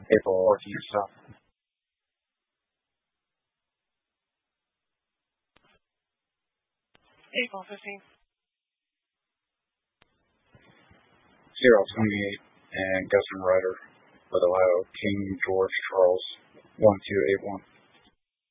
April 14th. South. April 15th. 028 and Gusman Ryder with Ohio, King George Charles 1281.